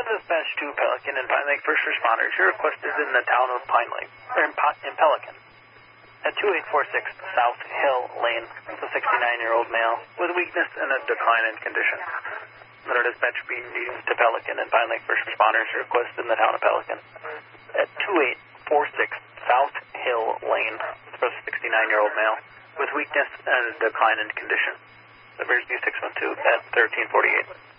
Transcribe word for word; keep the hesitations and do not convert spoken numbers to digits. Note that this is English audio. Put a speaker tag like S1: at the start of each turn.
S1: dispatch to Pelican and Pine Lake first responders. Your request is in the town of Pine Lake, or in, in Pelican. At two eight four six South Hill Lane, it's a sixty-nine-year-old male with weakness and a decline in condition. Another dispatch being used to Pelican and Pine Lake first responders. Your request in the town of Pelican. At two eight four six South Hill Lane, it's a sixty-nine-year-old male with weakness and a decline in condition. The Bears B six one two at thirteen forty-eight.